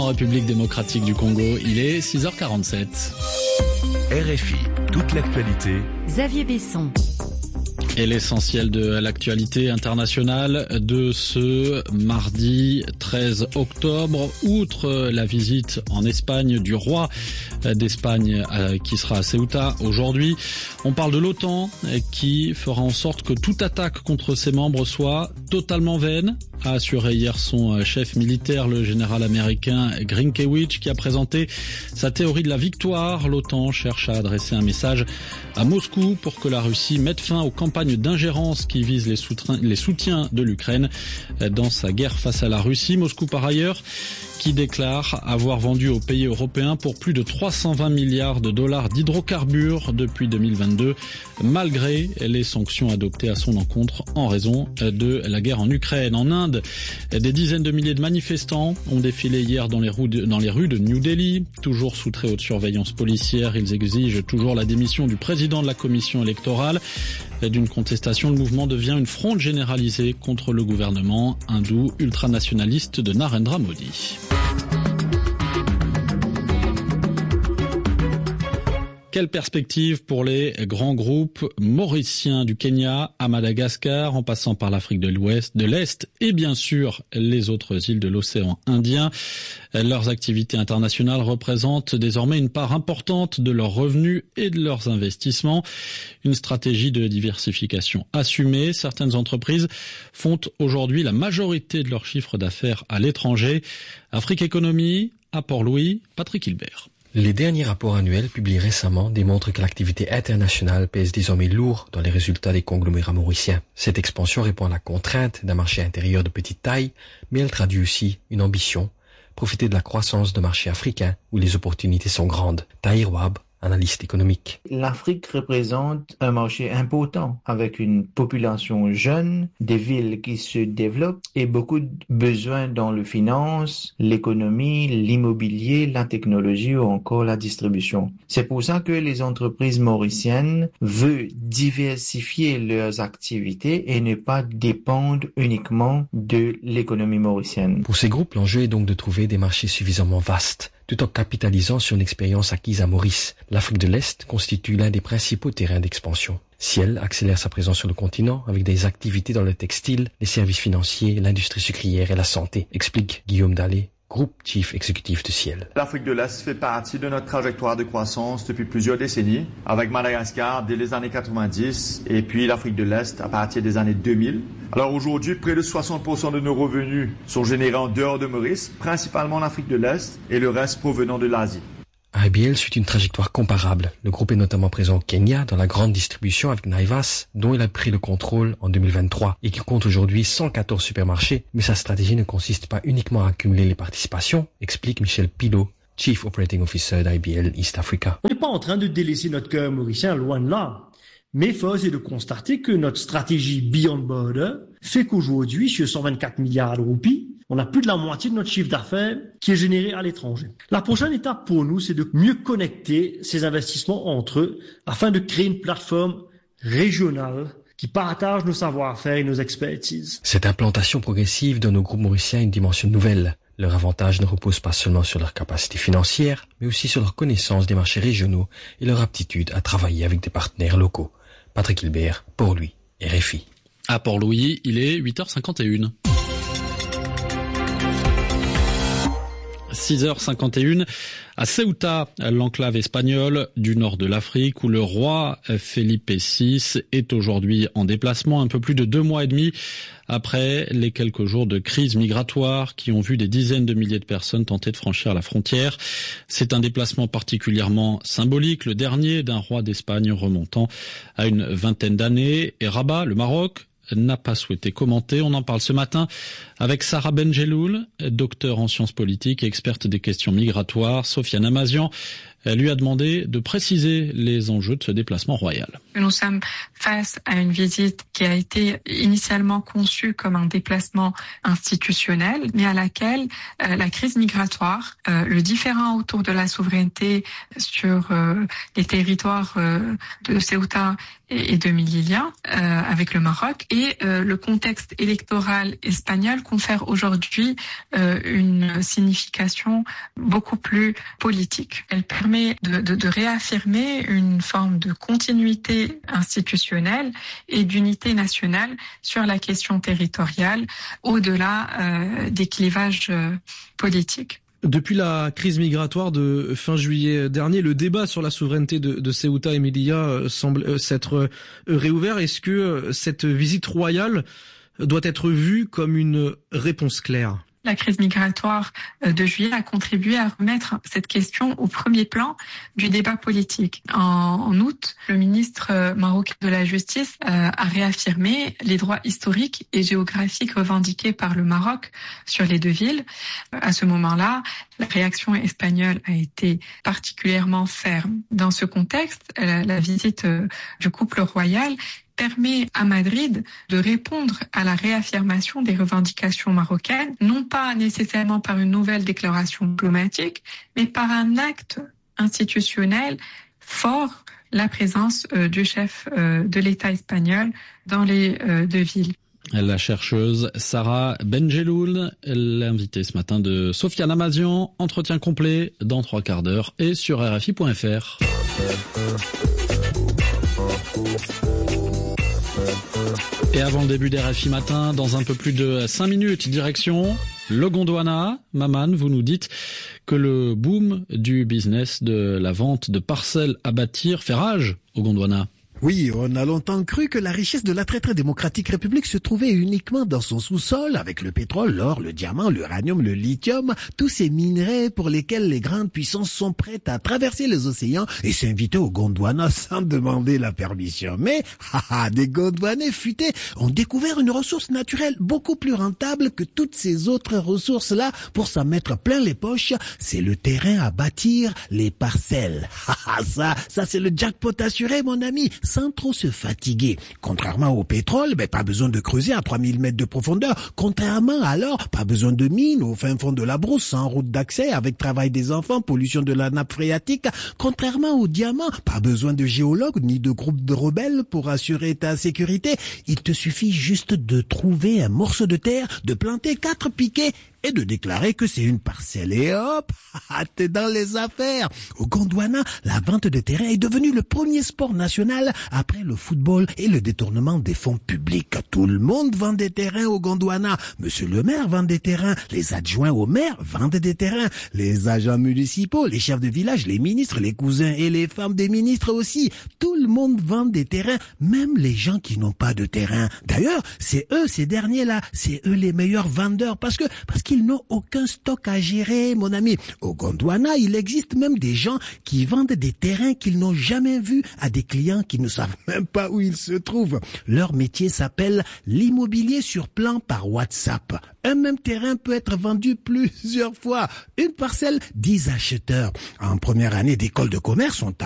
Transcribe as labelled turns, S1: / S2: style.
S1: En République démocratique du Congo, il est 6h47.
S2: RFI, toute l'actualité.
S3: Xavier Besson.
S1: Et l'essentiel de l'actualité internationale de ce mardi 13 octobre, outre la visite en Espagne du roi d'Espagne qui sera à Ceuta aujourd'hui, on parle de l'OTAN qui fera en sorte que toute attaque contre ses membres soit totalement vaine, a assuré hier son chef militaire, le général américain Grynkewicz, qui a présenté sa théorie de la victoire. L'OTAN cherche à adresser un message à Moscou pour que la Russie mette fin aux campagnes d'ingérence qui visent les soutiens de l'Ukraine dans sa guerre face à la Russie. Moscou, par ailleurs, qui déclare avoir vendu aux pays européens pour plus de 320 milliards de dollars d'hydrocarbures depuis 2022, malgré les sanctions adoptées à son encontre en raison de la guerre en Ukraine. En Inde, des dizaines de milliers de manifestants ont défilé hier dans les rues de New Delhi. Toujours sous très haute surveillance policière, ils exigent toujours la démission du président de la commission électorale. D'une contestation, le mouvement devient une fronde généralisée contre le gouvernement hindou ultranationaliste de Narendra Modi. Quelle perspective pour les grands groupes mauriciens du Kenya à Madagascar, en passant par l'Afrique de l'Est et bien sûr les autres îles de l'océan Indien. Leurs activités internationales représentent désormais une part importante de leurs revenus et de leurs investissements. Une stratégie de diversification assumée. Certaines entreprises font aujourd'hui la majorité de leur chiffre d'affaires à l'étranger. Afrique Économie, à Port-Louis, Patrick Hilbert.
S4: Les derniers rapports annuels publiés récemment démontrent que l'activité internationale pèse désormais lourd dans les résultats des conglomérats mauriciens. Cette expansion répond à la contrainte d'un marché intérieur de petite taille, mais elle traduit aussi une ambition, profiter de la croissance de marchés africains où les opportunités sont grandes. Tahir Wahab, analyste économique.
S5: L'Afrique représente un marché important avec une population jeune, des villes qui se développent et beaucoup de besoins dans le finance, l'économie, l'immobilier, la technologie ou encore la distribution. C'est pour ça que les entreprises mauriciennes veulent diversifier leurs activités et ne pas dépendre uniquement de l'économie mauricienne.
S4: Pour ces groupes, l'enjeu est donc de trouver des marchés suffisamment vastes, tout en capitalisant sur une expérience acquise à Maurice. L'Afrique de l'Est constitue l'un des principaux terrains d'expansion. Ciel accélère sa présence sur le continent avec des activités dans le textile, les services financiers, l'industrie sucrière et la santé, explique Guillaume Dallet, Groupe Chief Exécutif de Ciel.
S6: L'Afrique de l'Est fait partie de notre trajectoire de croissance depuis plusieurs décennies, avec Madagascar dès les années 90 et puis l'Afrique de l'Est à partir des années 2000. Alors aujourd'hui, près de 60% de nos revenus sont générés en dehors de Maurice, principalement en Afrique de l'Est et le reste provenant de l'Asie.
S4: IBL suit une trajectoire comparable. Le groupe est notamment présent au Kenya dans la grande distribution avec Naivas, dont il a pris le contrôle en 2023 et qui compte aujourd'hui 114 supermarchés. Mais sa stratégie ne consiste pas uniquement à accumuler les participations, explique Michel Pilot, Chief Operating Officer d'IBL East Africa.
S7: On n'est pas en train de délaisser notre cœur mauricien, loin de là. Mais force est de constater que notre stratégie Beyond Border fait qu'aujourd'hui, sur 124 milliards de roupies, on a plus de la moitié de notre chiffre d'affaires qui est généré à l'étranger. La prochaine étape pour nous, c'est de mieux connecter ces investissements entre eux afin de créer une plateforme régionale qui partage nos savoir-faire et nos expertises.
S4: Cette implantation progressive donne au groupe mauricien une dimension nouvelle. Leur avantage ne repose pas seulement sur leur capacité financière, mais aussi sur leur connaissance des marchés régionaux et leur aptitude à travailler avec des partenaires locaux. Patrick Hilbert, Port-Louis, RFI.
S1: À Port-Louis, il est 8h51. 6h51 à Ceuta, l'enclave espagnole du nord de l'Afrique, où le roi Felipe VI est aujourd'hui en déplacement, un peu plus de 2 mois et demi après les quelques jours de crise migratoire qui ont vu des dizaines de milliers de personnes tenter de franchir la frontière. C'est un déplacement particulièrement symbolique, le dernier d'un roi d'Espagne remontant à une vingtaine d'années. Et Rabat, le Maroc, n'a pas souhaité commenter. On en parle ce matin avec Sarah Benjeloul, docteur en sciences politiques et experte des questions migratoires, Sofiane Amazian, Elle lui a demandé de préciser les enjeux de ce déplacement royal.
S3: Nous sommes face à une visite qui a été initialement conçue comme un déplacement institutionnel, mais à laquelle la crise migratoire, le différend autour de la souveraineté sur les territoires de Ceuta et de Melilla avec le Maroc et le contexte électoral espagnol confère aujourd'hui une signification beaucoup plus politique. Elle permet de réaffirmer une forme de continuité institutionnelle et d'unité nationale sur la question territoriale au-delà des clivages politiques.
S8: Depuis la crise migratoire de fin juillet dernier, le débat sur la souveraineté de Ceuta et Melilla semble s'être réouvert. Est-ce que cette visite royale doit être vue comme une réponse claire ?
S3: La crise migratoire de juillet a contribué à remettre cette question au premier plan du débat politique. En août, le ministre marocain de la Justice a réaffirmé les droits historiques et géographiques revendiqués par le Maroc sur les deux villes. À ce moment-là, la réaction espagnole a été particulièrement ferme. Dans ce contexte, la visite du couple royal permet à Madrid de répondre à la réaffirmation des revendications marocaines, non pas nécessairement par une nouvelle déclaration diplomatique, mais par un acte institutionnel fort, la présence du chef de l'État espagnol dans les deux villes.
S1: La chercheuse Sarah Benjeloul, l'invitée ce matin de Sofiane Amazian. Entretien complet dans 3 quarts d'heure et sur RFI.fr. Et avant le début d'RFI Matin, dans un peu plus de 5 minutes, direction le Gondwana. Maman, vous nous dites que le boom du business de la vente de parcelles à bâtir fait rage au Gondwana.
S9: Oui, on a longtemps cru que la richesse de la très très démocratique république se trouvait uniquement dans son sous-sol, avec le pétrole, l'or, le diamant, l'uranium, le lithium, tous ces minerais pour lesquels les grandes puissances sont prêtes à traverser les océans et s'inviter au Gondwana sans demander la permission. Mais, des Gondwanais futés ont découvert une ressource naturelle beaucoup plus rentable que toutes ces autres ressources-là pour s'en mettre plein les poches. C'est le terrain à bâtir, les parcelles. Ça c'est le jackpot assuré, mon ami, sans trop se fatiguer. Contrairement au pétrole, pas besoin de creuser à 3000 mètres de profondeur. Contrairement à l'or, pas besoin de mines au fin fond de la brousse, sans route d'accès, avec travail des enfants, pollution de la nappe phréatique. Contrairement au diamant, pas besoin de géologues ni de groupes de rebelles pour assurer ta sécurité. Il te suffit juste de trouver un morceau de terre, de planter 4 piquets et de déclarer que c'est une parcelle. Et hop, t'es dans les affaires. Au Gondwana, la vente de terrain est devenue le premier sport national après le football et le détournement des fonds publics. Tout le monde vend des terrains au Gondwana. Monsieur le maire vend des terrains, les adjoints au maire vendent des terrains, les agents municipaux, les chefs de village, les ministres, les cousins et les femmes des ministres aussi. Tout le monde vend des terrains, même les gens qui n'ont pas de terrain. D'ailleurs, c'est eux, ces derniers-là, c'est eux les meilleurs vendeurs parce qu'ils n'ont aucun stock à gérer, mon ami. Au Gondwana, il existe même des gens qui vendent des terrains qu'ils n'ont jamais vus à des clients qui ne savent même pas où ils se trouvent. Leur métier s'appelle l'immobilier sur plan par WhatsApp. Un même terrain peut être vendu plusieurs fois. Une parcelle, 10 acheteurs. En première année d'école de commerce, on